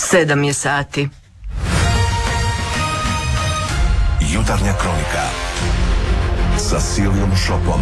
7 je sati. Jutarnja kronika sa Silijom Šopom.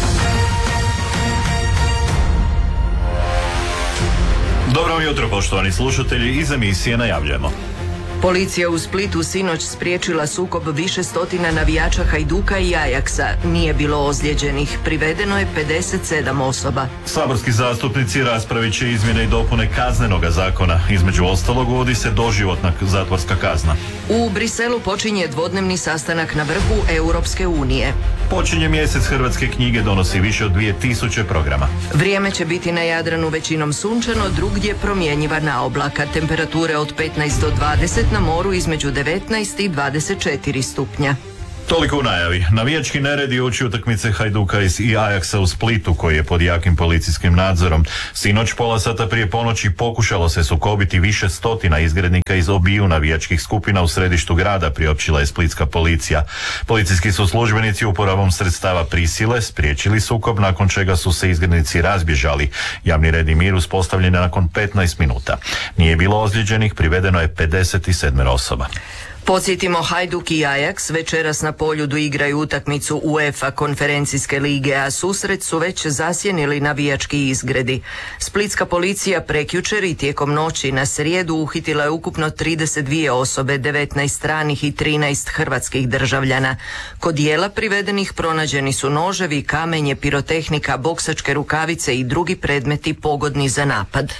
Dobro jutro, poštovani slušatelji, iz emisije najavljujemo. Policija u Splitu sinoć spriječila sukob više stotina navijača Hajduka i Ajaksa. Nije bilo ozlijeđenih. Privedeno je 57 osoba. Saborski zastupnici raspravit će izmjene i dopune kaznenoga zakona. Između ostalog uvodi se doživotna zatvorska kazna. U Briselu počinje dvodnevni sastanak na vrhu Europske unije. Počinje mjesec hrvatske knjige, donosi više od 2000 programa. Vrijeme će biti na Jadranu većinom sunčano, drugdje promjenjiva naoblaka. Temperature od 15 do 20, na moru između 19 i 24 stupnja. Toliko u najavi. Navijački nered je uoči utakmice Hajduka i Ajaksa u Splitu, koji je pod jakim policijskim nadzorom. Sinoć pola sata prije ponoći pokušalo se sukobiti više stotina izgrednika iz obiju navijačkih skupina u središtu grada, priopćila je splitska policija. Policijski su službenici uporabom sredstava prisile spriječili sukob, nakon čega su se izgrednici razbježali. Javni red i mir uspostavljen je nakon 15 minuta. Nije bilo ozlijeđenih, privedeno je 57 osoba. Podsjetimo, Hajduk i Ajaks večeras na Poljudu igraju utakmicu UEFA konferencijske lige, a susret su već zasjenili navijački izgredi. Splitska policija prekjučer i tijekom noći na srijedu uhitila je ukupno 32 osobe, 19 stranih i 13 hrvatskih državljana. Kod dijela privedenih pronađeni su noževi, kamenje, pirotehnika, boksačke rukavice i drugi predmeti pogodni za napad.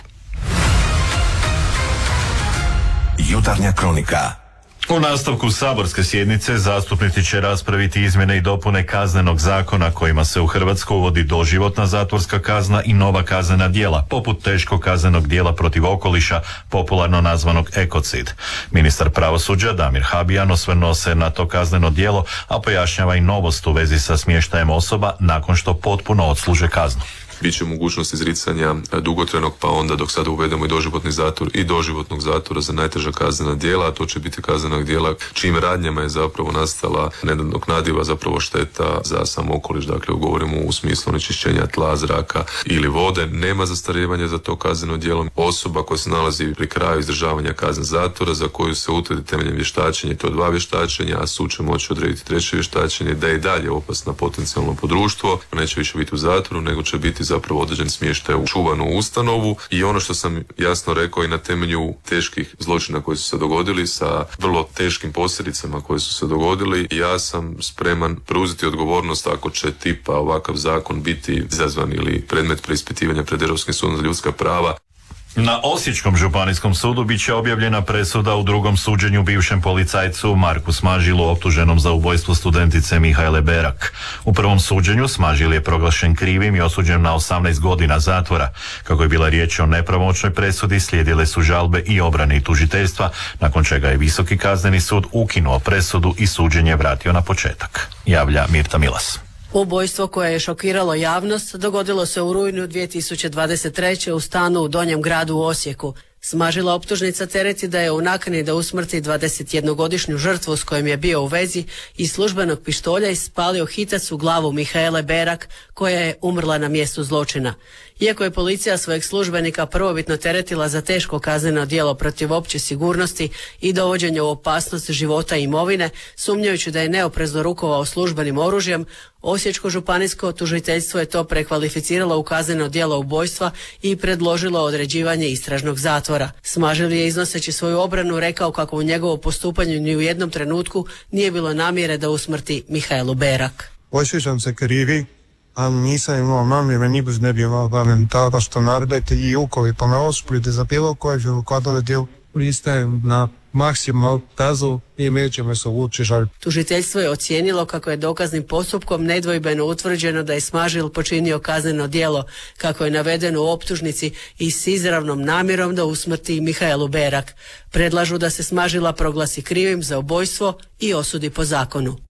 Jutarnja kronika. U nastavku saborske sjednice zastupnici će raspraviti izmjene i dopune kaznenog zakona kojima se u Hrvatsku uvodi doživotna zatvorska kazna i nova kaznena djela, poput teškog kaznenog djela protiv okoliša, popularno nazvanog ekocid. Ministar pravosuđa Damir Habijan osvrnuo se na to kazneno djelo, a pojašnjava i novost u vezi sa smještajem osoba nakon što potpuno odsluže kaznu. Biće mogućnost izricanja dugotrajnog, pa onda dok sada uvedemo i doživotni zatvor i doživotnog zatvora za najteža kaznena djela, a to će biti kaznena djela čijim radnjama je zapravo nastala nenadoknadiva zapravo šteta za sam okoliš. Dakle, govorimo u smislu onečišćenja tla, zraka ili vode. Nema zastarijevanja za to kazneno djelo. Osoba koja se nalazi pri kraju izdržavanja kazne zatvora, za koju se utvrdi temeljem vještačenja, to je 2 vještačenja, a sud će moći odrediti 3. vještačenje, da je i dalje opasna potencijalno po društvo, neće više biti u zatvoru, nego će biti zapravo određen smještaj u čuvanu ustanovu. I ono što sam jasno rekao, i na temelju teških zločina koji su se dogodili sa vrlo teškim posljedicama koje su se dogodili, ja sam spreman preuzeti odgovornost ako će tipa ovakav zakon biti izazvan ili predmet preispitivanja pred Europskim sudom za ljudska prava. Na Osječkom županijskom sudu bit će objavljena presuda u drugom suđenju bivšem policajcu Marku Smažilu, optuženom za ubojstvo studentice Mihajle Berak. U prvom suđenju Smažil je proglašen krivim i osuđen na 18 godina zatvora. Kako je bila riječ o nepravomoćnoj presudi, slijedile su žalbe i obrane i tužiteljstva, nakon čega je Visoki kazneni sud ukinuo presudu i suđenje vratio na početak. Javlja Mirta Milas. Ubojstvo koje je šokiralo javnost dogodilo se u rujnu 2023. u stanu u Donjem gradu u Osijeku. Smažila optužnica tereti da je u nakani da usmrti 21-godišnju žrtvu s kojom je bio u vezi iz službenog pištolja ispalio hitac u glavu Mihajle Berak, koja je umrla na mjestu zločina. Iako je policija svojeg službenika prvobitno teretila za teško kazneno djelo protiv opće sigurnosti i dovođenja u opasnost života i imovine, sumnjajući da je neoprezno rukovao službenim oružjem, Osječko županijsko tužiteljstvo je to prekvalificiralo u kazneno djelo ubojstva i predložilo određivanje istražnog zatvora. Smažil je, iznoseći svoju obranu, rekao kako u njegovu postupanju ni u jednom trenutku nije bilo namjere da usmrti Mihajlu Berak. Osjećam se krivi, ali nisam imao namjere, ni bez ne bi imao tada što naredite i ukoliko me osuđujete za bilo koje kazneno djelo, pristajem na maksimalnu kaznu i nećemo se uvući žalbu. Tužiteljstvo je ocijenilo kako je dokaznim postupkom nedvojbeno utvrđeno da je Smažil počinio kazneno djelo, kako je navedeno u optužnici, i s izravnom namjerom da usmrti Mihajlu Berak. Predlažu da se Smažila proglasi krivim za ubojstvo i osudi po zakonu.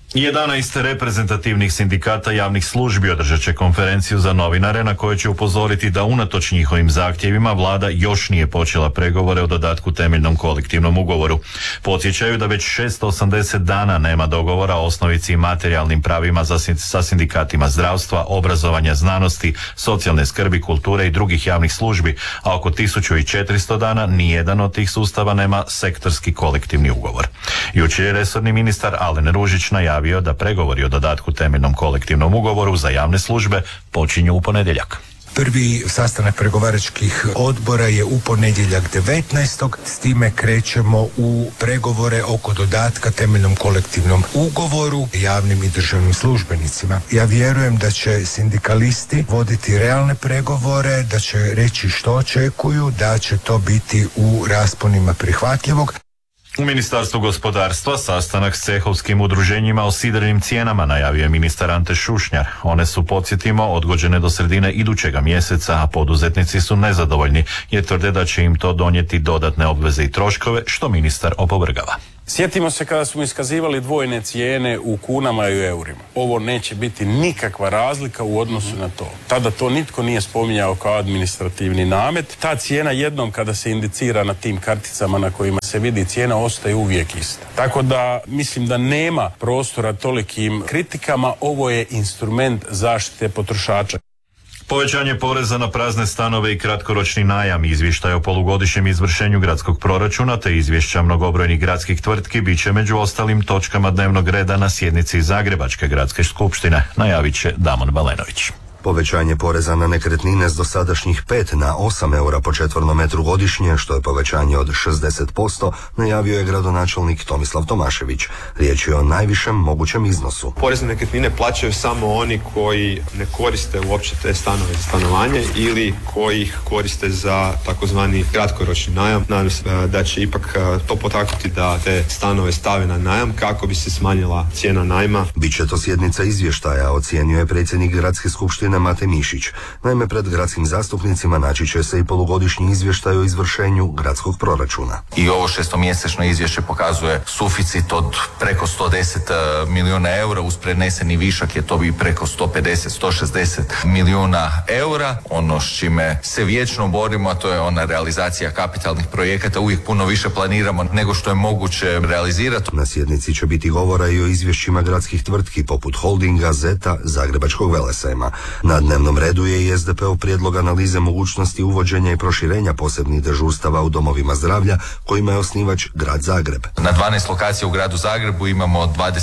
11 reprezentativnih sindikata javnih službi održat će konferenciju za novinare na kojoj će upozoriti da unatoč njihovim zahtjevima vlada još nije počela pregovore o dodatku temeljnom kolektivnom ugovoru. Podsjećaju da već 680 dana nema dogovora o osnovici i materijalnim pravima sa sindikatima zdravstva, obrazovanja, znanosti, socijalne skrbi, kulture i drugih javnih službi, a oko 1400 dana nijedan od tih sustava nema sektorski kolektivni ugovor. Jučer je resorni ministar Alen Ružić najavio da pregovori o dodatku temeljnom kolektivnom ugovoru za javne službe počinju u ponedjeljak. Prvi sastanak pregovaračkih odbora je u ponedjeljak 19. S time krećemo u pregovore oko dodatka temeljnom kolektivnom ugovoru javnim i državnim službenicima. Ja vjerujem da će sindikalisti voditi realne pregovore, da će reći što očekuju, da će to biti u rasponima prihvatljivog. U Ministarstvu gospodarstva sastanak s cehovskim udruženjima o sidrenim cijenama najavio je ministar Ante Šušnjar. One su, podsjetimo, odgođene do sredine idućega mjeseca, a poduzetnici su nezadovoljni jer tvrde da će im to donijeti dodatne obveze i troškove, što ministar opovrgava. Sjetimo se kada smo iskazivali dvojne cijene u kunama i u eurima. Ovo neće biti nikakva razlika u odnosu na to. Tada to nitko nije spominjao kao administrativni namet. Ta cijena jednom kada se indicira na tim karticama na kojima se vidi cijena ostaje uvijek ista. Tako da mislim da nema prostora tolikim kritikama. Ovo je instrument zaštite potrošača. Povećanje poreza na prazne stanove i kratkoročni najam, izvještaj o polugodišnjem izvršenju gradskog proračuna te izvješća mnogobrojnih gradskih tvrtki bit će među ostalim točkama dnevnog reda na sjednici Zagrebačke gradske skupštine, najavit će Damon Balenović. Povećanje poreza na nekretnine s dosadašnjih 5 na 8 eura po četvornom metru godišnje, što je povećanje od 60%, najavio je gradonačelnik Tomislav Tomašević. Riječ je o najvišem mogućem iznosu. Porez na nekretnine plaćaju samo oni koji ne koriste uopće te stanove za stanovanje ili koji ih koriste za takozvani kratkoročni najam. Nadam se da će ipak to potaknuti da te stanove stave na najam kako bi se smanjila cijena najma. Biće to sjednica izvještaja, ocijenio je predsjednik Gradske skupštine Mate Mišić. Naime, pred gradskim zastupnicima naći će se i polugodišnji izvještaj o izvršenju gradskog proračuna. I ovo šestomjesečno izvješće pokazuje suficit od preko 110 milijuna eura, uz preneseni višak je to bi preko 150-160 milijuna eura. Ono s čime se vječno borimo, a to je ona realizacija kapitalnih projekata, uvijek puno više planiramo nego što je moguće realizirati. Na sjednici će biti govora i o izvješćima gradskih tvrtki poput Holdinga, Zeta, Zagrebačkog Velesajma. Na dnevnom redu je i SDP-ov prijedlog analize mogućnosti uvođenja i proširenja posebnih dežurstava u domovima zdravlja kojima je osnivač grad Zagreb. Na 12 lokacija u gradu Zagrebu imamo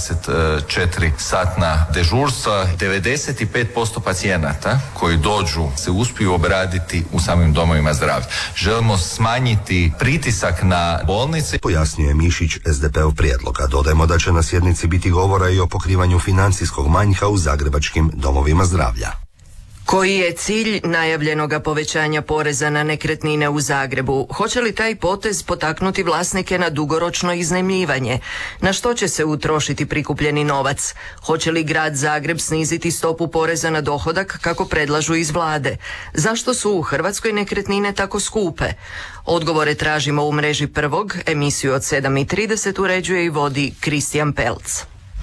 24 satna dežurstva. 95% pacijenata koji dođu se uspiju obraditi u samim domovima zdravlja. Želimo smanjiti pritisak na bolnice. Pojasnio je Mišić SDP-ov prijedlog, a dodajemo da će na sjednici biti govora i o pokrivanju financijskog manjka u zagrebačkim domovima zdravlja. Koji je cilj najavljenoga povećanja poreza na nekretnine u Zagrebu? Hoće li taj potez potaknuti vlasnike na dugoročno iznajmljivanje? Na što će se utrošiti prikupljeni novac? Hoće li grad Zagreb sniziti stopu poreza na dohodak kako predlažu iz vlade? Zašto su u Hrvatskoj nekretnine tako skupe? Odgovore tražimo u mreži Prvog. Emisiju od 7:30 uređuje i vodi Kristijan Pelc.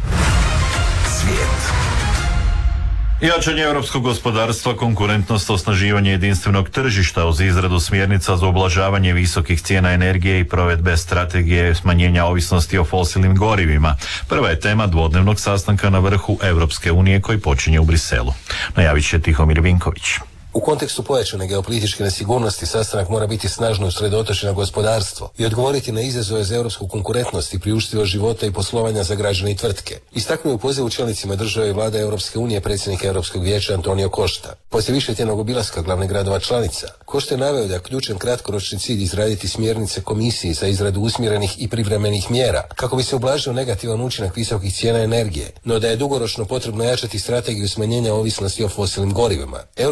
Svijet. Jačanje europskog gospodarstva, konkurentnost, osnaživanje jedinstvenog tržišta uz izradu smjernica za ublažavanje visokih cijena energije i provedbe strategije smanjenja ovisnosti o fosilnim gorivima. Prva je tema dvodnevnog sastanka na vrhu Europske unije koji počinje u Briselu. Najavit će Tihomir Vinković. U kontekstu pojačane geopolitičke nesigurnosti sastanak mora biti snažno usredotočen na gospodarstvo i odgovoriti na izazove za europsku konkurentnost i priuštivost života i poslovanja za građane i tvrtke. Istaknuo je u pozivu čelnicima države i vlada Europske unije predsjednika Europskog vijeća Antonio Costa. Poslije višetjednog obilaska glavnih gradova članica, Costa je naveo da je ključan kratkoročni cilj izraditi smjernice komisiji za izradu usmjerenih i privremenih mjera kako bi se ublažio negativan učinak visokih cijena energije, no da je dugoročno potrebno jačati strategiju smanjenja ovisnosti o fosilnim gorivima. Europska unija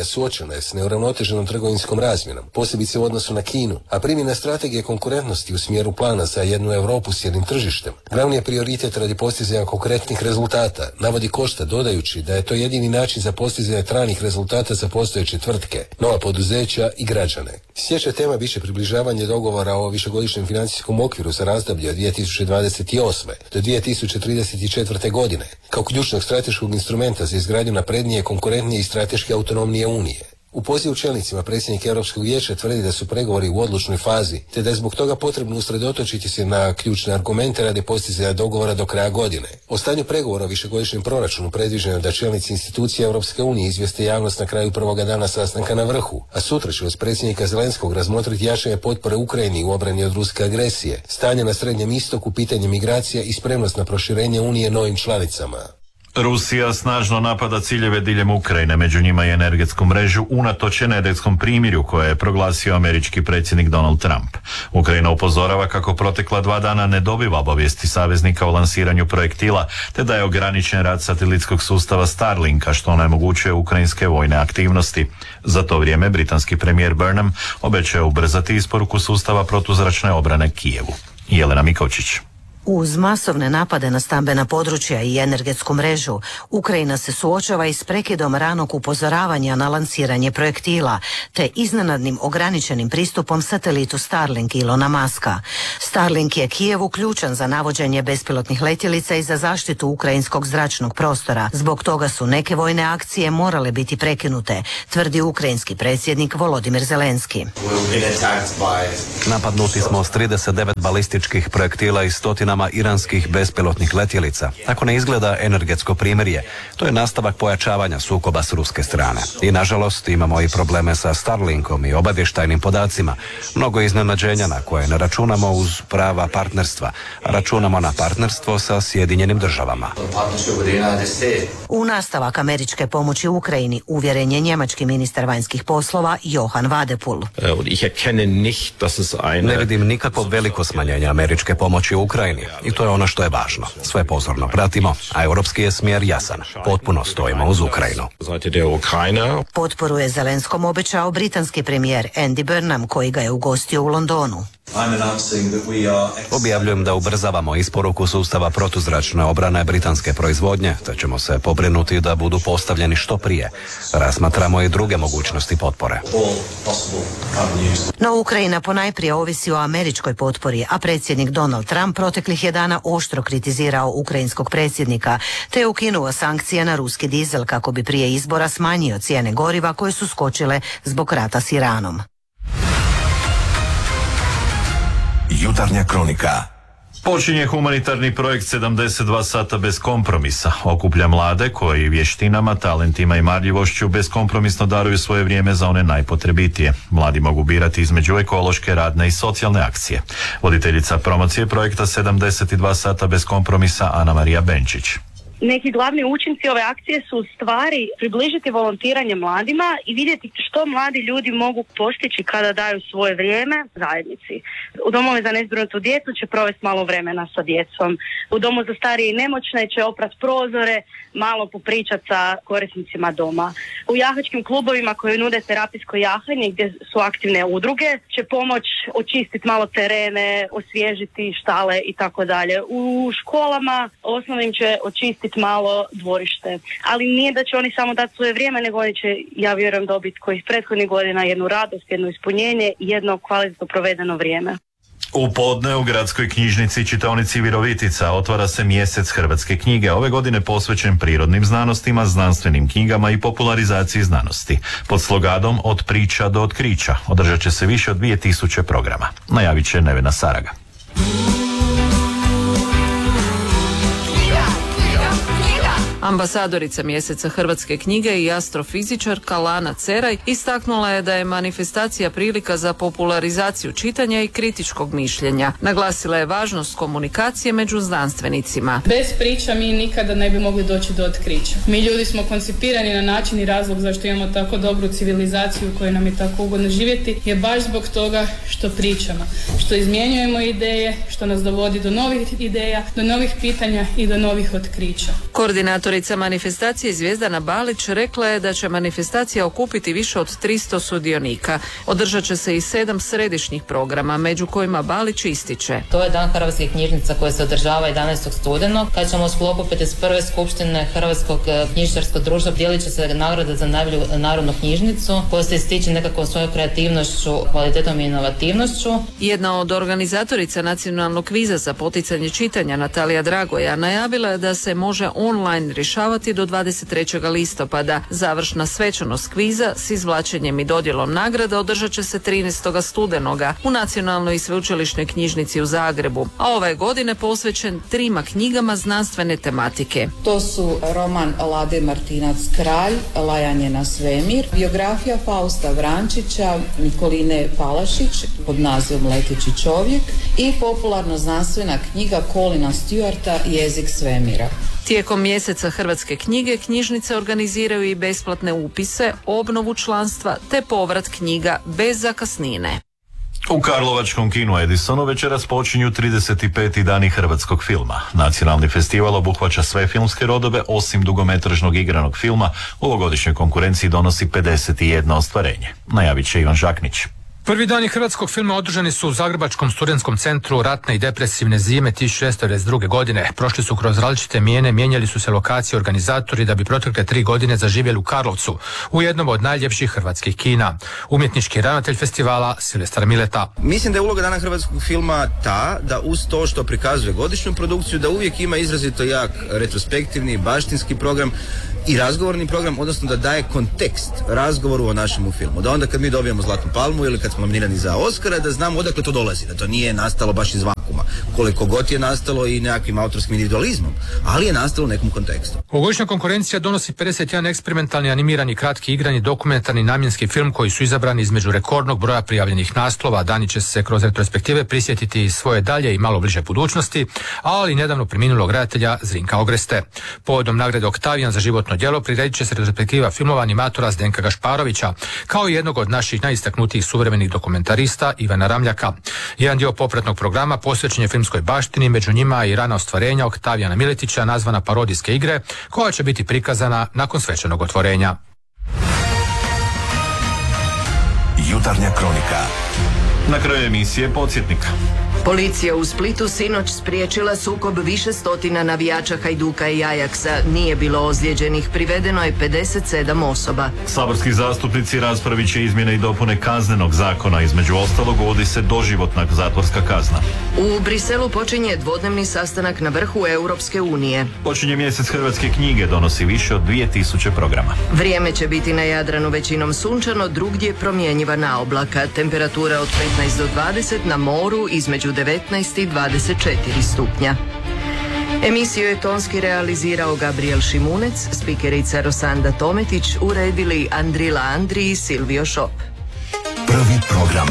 unija suočena je s neuravnoteženom trgovinskom razmjenom, posebice u odnosu na Kinu, a primjena strategije konkurentnosti u smjeru plana za jednu Europu s jednim tržištem glavni je prioritet radi postizanja konkretnih rezultata, navodi Košta dodajući da je to jedini način za postizanje trajnih rezultata za postojeće tvrtke, nova poduzeća i građane. Sljedeća tema biće približavanje dogovora o višegodišnjem financijskom okviru za razdoblje od 2028. do 2034. godine, kao ključnog strateškog instrumenta za izgradnju naprednije, konkurentnije i strateški autonomnije unije. U pozivu čelnicima predsjednik Europskog vijeća tvrdi da su pregovori u odlučnoj fazi, te da je zbog toga potrebno usredotočiti se na ključne argumente radi postizanja dogovora do kraja godine. O stanju pregovora o višegodišnjem proračunu predviđeno da čelnici institucija Europske unije izvijeste javnost na kraju prvoga dana sastanka na vrhu, a sutra će uz predsjednika Zelenskog razmotriti jačanje potpore Ukrajini u obrani od ruske agresije, stanje na Srednjem istoku, pitanje migracija i spremnost na proširenje unije novim članicama. Rusija snažno napada ciljeve diljem Ukrajine, među njima i energetsku mrežu, unatoč energetskom primirju koje je proglasio američki predsjednik Donald Trump. Ukrajina upozorava kako protekla 2 dana ne dobiva obavijesti saveznika o lansiranju projektila, te da je ograničen rad satelitskog sustava Starlinka, što onemogućuje ukrajinske vojne aktivnosti. Za to vrijeme britanski premijer Burnham obećao ubrzati isporuku sustava protuzračne obrane Kijevu. Jelena Mikovčić. Uz masovne napade na stambena područja i energetsku mrežu, Ukrajina se suočava i s prekidom ranog upozoravanja na lansiranje projektila, te iznenadnim ograničenim pristupom satelitu Starlink Ilona Muska. Starlink je Kijevu ključan za navođenje bespilotnih letjelica i za zaštitu ukrajinskog zračnog prostora. Zbog toga su neke vojne akcije morale biti prekinute, tvrdi ukrajinski predsjednik Volodimir Zelenski. Napadnuti smo s 39 balističkih projektila i stotinama iranskih bespilotnih letjelica. Tako ne izgleda energetsko primirje. To je nastavak pojačavanja sukoba s ruske strane. I nažalost imamo i probleme sa Starlinkom i obavještajnim podacima. Mnogo iznenađenja na koje ne računamo uz prava partnerstva. Računamo na partnerstvo sa Sjedinjenim državama. U nastavak američke pomoći Ukrajini uvjeren je njemački ministar vanjskih poslova Johan Vadepul. Ne vidim nikakvo veliko smanjenje američke pomoći Ukrajini i to je ono što je važno. Sve pozorno pratimo, a europski je smjer jasan. Potpuno stojimo uz Ukrajinu. Potporu je Zelenskom obećao britanski premijer Andy Burnham, koji ga je ugostio u Londonu. Objavljujem da ubrzavamo isporuku sustava protuzračne obrane britanske proizvodnje, te ćemo se pobrinuti da budu postavljeni što prije. Razmatramo i druge mogućnosti potpore. No Ukrajina ponajprije ovisi o američkoj potpori, a predsjednik Donald Trump proteklih je dana oštro kritizirao ukrajinskog predsjednika, te je ukinuo sankcije na ruski dizel kako bi prije izbora smanjio cijene goriva koje su skočile zbog rata s Iranom. Jutarnja kronika. Počinje humanitarni projekt 72 sata bez kompromisa. Okuplja mlade koji vještinama, talentima i marljivošću beskompromisno daruju svoje vrijeme za one najpotrebitije. Mladi mogu birati između ekološke, radne i socijalne akcije. Voditeljica promocije projekta 72 sata bez kompromisa Ana Marija Benčić. Neki glavni učinci ove akcije su u stvari približiti volontiranje mladima i vidjeti što mladi ljudi mogu postići kada daju svoje vrijeme zajednici. U domove za nezbrinutu djecu će provesti malo vremena sa djecom. U domu za starije i nemoćne će oprati prozore, malo popričati sa korisnicima doma. U jahačkim klubovima koji nude terapijsko jahanje gdje su aktivne udruge će pomoć očistiti malo terene, osvježiti štale i tako dalje. U školama osnovnim će očistiti malo dvorište. Ali nije da će oni samo dati svoje vrijeme, nego oni će, ja vjerujem, dobiti koji iz prethodnih godina jednu radost, jedno ispunjenje i jedno kvalitetno provedeno vrijeme. U podne u gradskoj knjižnici čitaonici Virovitica otvara se mjesec hrvatske knjige, ove godine posvećen prirodnim znanostima, znanstvenim knjigama i popularizaciji znanosti. Pod sloganom Od priča do otkrića održat će se više od 2000 programa. Najavit će Nevena Saraga. Ambasadorica mjeseca hrvatske knjige i astrofizičarka Lana Ceraj istaknula je da je manifestacija prilika za popularizaciju čitanja i kritičkog mišljenja. Naglasila je važnost komunikacije među znanstvenicima. Bez priča mi nikada ne bi mogli doći do otkrića. Mi ljudi smo koncipirani na način i razlog zašto imamo tako dobru civilizaciju u kojoj nam je tako ugodno živjeti je baš zbog toga što pričamo, što izmjenjujemo ideje, što nas dovodi do novih ideja, do novih pitanja i do novih otkrića. Koordinatorica Voditeljica manifestacije Zvjezdana Balić rekla je da će manifestacija okupiti više od 300 sudionika. Održat će se i 7 središnjih programa, među kojima Balić ističe. To je Dan hrvatskih knjižnica koji se održava 11. studenog, kad ćemo u sklopu 51. skupštine Hrvatskog knjižničarskog društva dijelit će se nagrada za najbolju narodnu knjižnicu koja se ističe nekako svojom kreativnošću, kvalitetom i inovativnošću. Jedna od organizatorica nacionalnog kviza za poticanje čitanja, Natalija Dragoja, najavila je da se može online rješavati do 23. listopada. Završna svečanost kviza s izvlačenjem i dodjelom nagrada održat će se 13. studenoga u Nacionalnoj i sveučilišnoj knjižnici u Zagrebu, a ove godine posvećen 3 knjigama znanstvene tematike. To su roman Lade Martinac Kralj, Lajanje na svemir, biografija Fausta Vrančića, Nikoline Palašić pod nazivom Leteći čovjek i popularno znanstvena knjiga Colina Stewarta Jezik svemira. Tijekom mjeseca hrvatske knjige knjižnice organiziraju i besplatne upise, obnovu članstva te povrat knjiga bez zakasnine. U karlovačkom kinu Edisonu večeras počinju 35. dani hrvatskog filma. Nacionalni festival obuhvaća sve filmske rodove osim dugometražnog igranog filma. U ovogodišnjoj konkurenciji donosi 51 ostvarenje. Najavit će Ivan Žaknić. Prvi dani hrvatskog filma održani su u Zagrebačkom studentskom centru ratne i depresivne zime 1692. godine. Prošli su kroz različite mijene, mijenjali su se lokacije, organizatori da bi protekle 3 godine zaživjeli u Karlovcu, u jednom od najljepših hrvatskih kina. Umjetnički ravnatelj festivala Silvestar Mileta. Mislim da je uloga dana hrvatskog filma ta da uz to što prikazuje godišnju produkciju, da uvijek ima izrazito jak retrospektivni, baštinski program i razgovorni program, odnosno da daje kontekst razgovoru o našemu filmu. Da onda kad mi dobijemo Zlatnu palmu ili kad smo nominirani za Oscara, da znamo odakle to dolazi, da to nije nastalo baš iz vakuma, koliko god je nastalo i nekakvim autorskim individualizmom, ali je nastalo u nekom kontekstu. Ovogodišnja konkurencija donosi 51 eksperimentalni animirani kratki igrani dokumentarni namjenski film koji su izabrani između rekordnog broja prijavljenih naslova. Dani će se kroz retrospektive prisjetiti svoje dalje i malo bliže budućnosti, ali nedavno preminulog redatelja Zrinka Ogreste. Povodom nagrade Oktavijan za životno djelo priredit će se retrospektiva filmova animatora Zdenka Gašparovića, kao i jednog od naših najistaknutijih suvremenih dokumentarista Ivana Ramljaka. Jedan dio popratnog programa posvećen je filmskoj baštini, među njima i rana ostvarenja Oktavijana Miletića nazvana Parodijske igre, koja će biti prikazana nakon svečanog otvorenja. Jutarnja kronika. Na kraju emisije podsjetnik. Policija u Splitu sinoć spriječila sukob više stotina navijača Hajduka i Ajaksa. Nije bilo ozlijeđenih, privedeno je 57 osoba. Saborski zastupnici raspravit će izmjene i dopune kaznenog zakona. Između ostalog uvodi se doživotna zatvorska kazna. U Briselu počinje dvodnevni sastanak na vrhu Europske unije. Počinje mjesec hrvatske knjige, donosi više od 2000 programa. Vrijeme će biti na Jadranu većinom sunčano, drugdje promjenjiva naoblaka. Temperatura od 15 do 20, na moru između 19 i 24 stupnja. Emisiju je tonski realizirao Gabriel Šimunec, spikerica Rosanda Tometić, uredili Andrila Andri i Silvio Šop. Prvi program.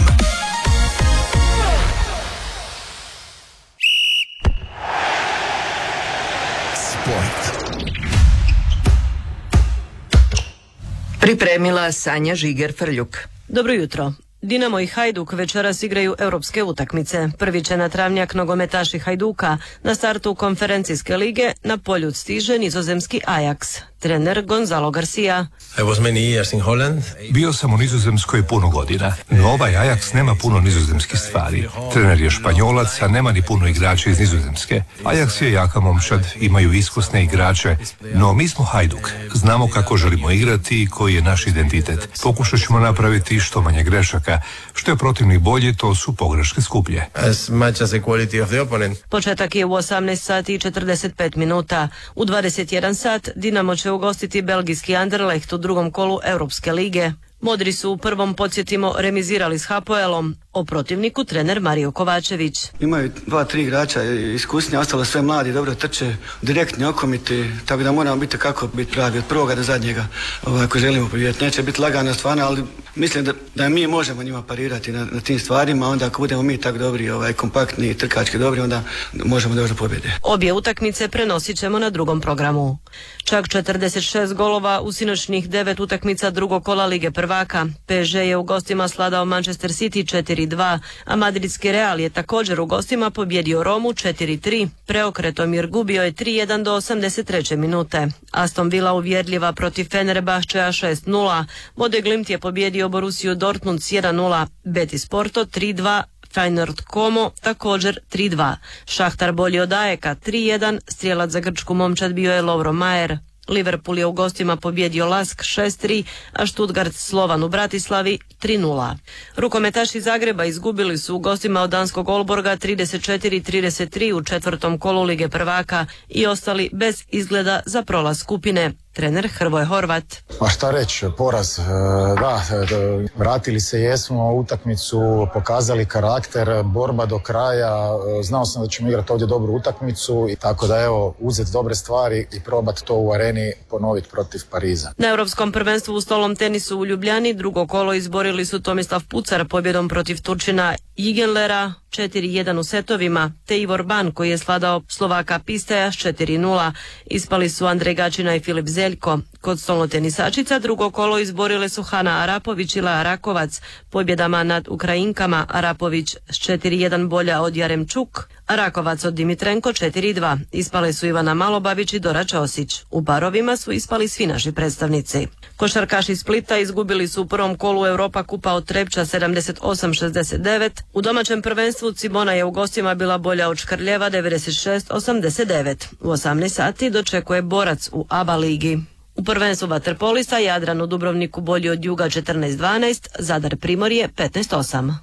Sport. Pripremila Sanja Žiger-Frljuk. Dobro jutro. Dinamo i Hajduk večeras igraju europske utakmice. Prvi će na travnjak nogometaši Hajduka. Na startu konferencijske lige na poljud stiže nizozemski Ajax. Trener Gonzalo Garcia. Bio sam u Nizozemskoj puno godina, no ovaj Ajax nema puno nizozemskih stvari. Trener je Španjolac, a nema ni puno igrača iz Nizozemske. Ajax je jaka momčad, imaju iskusne igrače, no mi smo Hajduk. Znamo kako želimo igrati i koji je naš identitet. Pokušat ćemo napraviti što manje grešaka. Što je protivnik bolji, to su pogreške skuplje. Početak je u 18 sati i 45 minuta. U 21 sat Dinamo će ugostiti belgijski Anderlecht u drugom kolu Europske lige. Modri su u prvom, podsjetimo, remizirali s Hapoelom. O protivniku trener Mario Kovačević. Imaju 2-3 igrača iskusnije, ostalo sve mladi, dobro trče, direktni okomiti, tako da moramo biti kako biti pravi od prvoga do zadnjega ako želimo pobjediti. Neće biti lagana stvarno, ali mislim da mi možemo njima parirati na tim stvarima, onda ako budemo mi tako dobri, kompaktni i trkački dobri, onda možemo doći do pobjede. Obje utakmice prenosit ćemo na drugom programu. Čak 46 golova u sinoćnih 9 utakmica drugog kola Lige prvaka. PSG je u gostima sladao Manchester City 4-2, a madridski Real je također u gostima pobjedio Romu 4-3, preokretom jer gubio je 3-1 do 83. minute. Aston Villa uvjerljiva protiv Fenerbahčeja 6-0, Bode Glimt je pobjedio Borussiju Dortmund 1-0, Betis Porto 3-2, Feyenoord Como također 3-2. Šahtar bolji od Ajeka 3-1, strijelac za grčku momčad bio je Lovro Majer. Liverpool je u gostima pobjedio Lask 6-3, a Stuttgart Slovan u Bratislavi 3-0. Rukometaši Zagreba izgubili su u gostima od danskog Olborga 34-33 u četvrtom kolu Lige prvaka i ostali bez izgleda za prolaz skupine. Trener Hrvoje Horvat. Ma šta reći, poraz, da, vratili se jesmo u utakmicu, pokazali karakter, borba do kraja, znao sam da ćemo igrati ovdje dobru utakmicu i tako da evo, uzeti dobre stvari i probati to u areni ponoviti protiv Pariza. Na Europskom prvenstvu u stolnom tenisu u Ljubljani drugo kolo izborili su Tomislav Pucar pobjedom protiv Turčina Igenlera 4-1 u setovima, te Ivor Ban koji je sladao Slovaka Pisteja s 4-0. Ispali su Andrej Gačina i Filip Zeljko. Kod stolnotenisačica drugo kolo izborile su Hana Arapović i Lea Rakovac pobjedama nad Ukrajinkama, Arapović s 4-1 bolja od Jaremčuk, a Rakovac od Dimitrenko 4-2. Ispale su Ivana Malobavić i Dora Ćosić. U parovima su ispali svi naši predstavnici. Košarkaši Splita izgubili su u prvom kolu Europa kupa od Trepča 78-69. U domaćem prvenstvu Cibona je u gostima bila bolja od Škrljeva 96-89. U 18 sati dočekuje Borac u ABA ligi. U prvenstvu vaterpolista Jadran u Dubrovniku bolji od Juga 14-12, Zadar Primorje 15-8.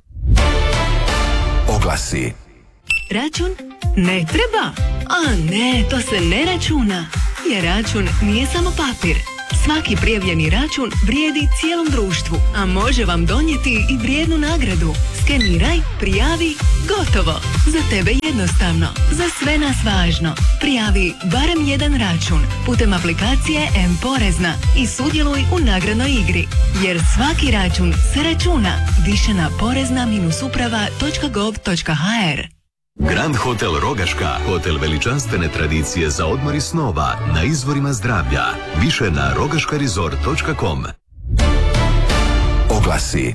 Oglasi. Račun? Ne treba? A ne, to se ne računa. Jer račun nije samo papir. Svaki prijavljeni račun vrijedi cijelom društvu, a može vam donijeti i vrijednu nagradu. Skeniraj, prijavi, gotovo. Za tebe jednostavno, za sve nas važno. Prijavi barem jedan račun putem aplikacije M-Porezna i sudjeluj u nagradnoj igri. Jer svaki račun se računa. Više na porezna-uprava.gov.hr. Grand Hotel Rogaška, hotel veličanstvene tradicije za odmor i snova na izvorima zdravlja. Više na rogaškaresort.com. Oglasi.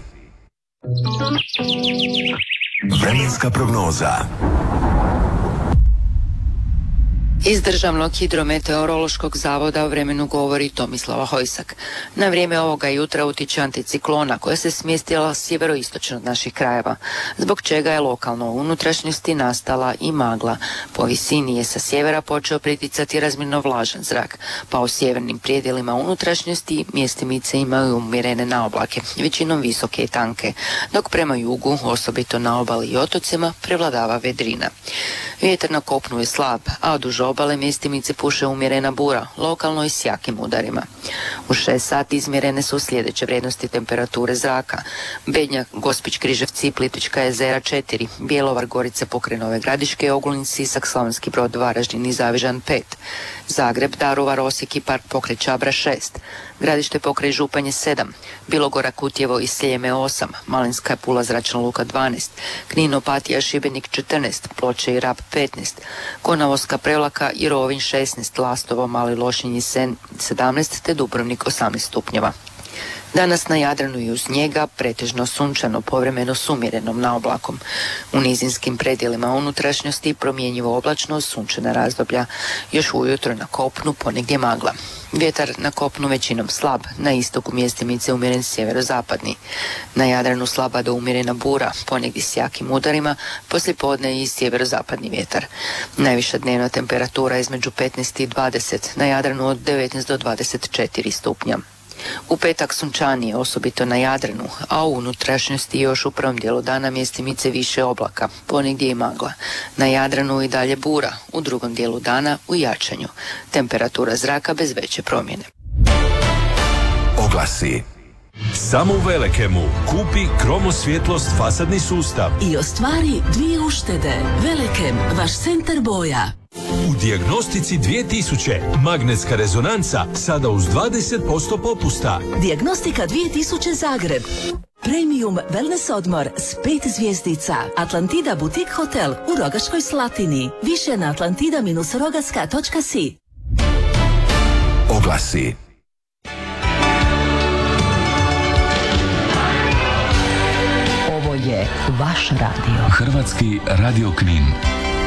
Vremenska prognoza. Iz Državnog hidrometeorološkog zavoda o vremenu govori Tomislava Hojsak. Na vrijeme ovoga jutra utiče anticiklona koja se smjestila sjeveroistočno od naših krajeva, zbog čega je lokalno u unutrašnjosti nastala i magla. Po visini je sa sjevera počeo priticati razmjerno vlažan zrak, pa u sjevernim prijedjelima unutrašnjosti mjestimice imaju umjerene naoblake, većinom visoke i tanke, dok prema jugu, osobito na obali i otocima, prevladava vedrina. Vjetar na kopnu je slab, a od duž obale mjestimice puše umjerena bura, lokalno i s jakim udarima. U 6 sati izmjerene su sljedeće vrijednosti temperature zraka: Bednjak, Gospić, Križevci, Plitvička jezera 4, Bjelovar, Gorice pokraj Nove Gradiške, Ogulin, Sisak, Slavonski Brod, Varaždin i Zavižan 5, Zagreb, Daruvar, Osijek i Park pokraj Čabra 6, Gradište pokraj Županje 7, Bilogora, Kutjevo i Sljeme 8, Malinska, Pula, Zračna luka 12, Knin, Opatija, Šibenik 14, Ploče i Rab 15, Konavoska, Prevlaka i Rovinj 16, Lastovo, Mali Lošinj i Sen 17 te Dubrovnik 18 stupnjeva. Danas na Jadranu i uz njega pretežno sunčano, povremeno s umjerenom naoblakom. U nizinskim predjelima unutrašnjosti promjenjivo oblačno, sunčana razdoblja. Još ujutro na kopnu ponegdje magla. Vjetar na kopnu većinom slab, na istoku mjestimice umjeren sjeverozapadni. Na Jadranu slaba do umjerena bura, ponegdje s jakim udarima, poslijepodne i sjeverozapadni vjetar. Najviša dnevna temperatura između 15 i 20, na Jadranu od 19 do 24 stupnja. U petak sunčanije, osobito na Jadranu, a u unutrašnjosti još u prvom dijelu dana mjestimice više oblaka, ponegdje i magla. Na Jadranu i dalje bura, u drugom dijelu dana u jačanju. Temperatura zraka bez veće promjene. Oglasi. Samo u Velekemu kupi kromosvjetlost fasadni sustav i ostvari 2 uštede. Velekem, vaš centar boja. U Dijagnostici 2000 magnetska rezonanca sada uz 20% popusta. Dijagnostika 2000 Zagreb. Premium wellness odmor s 5 zvjezdica. Atlantida Boutique Hotel u Rogaškoj Slatini. Više na atlantida-rogaska.si. Oglasi. Ovo je vaš radio. Hrvatski radio Knin.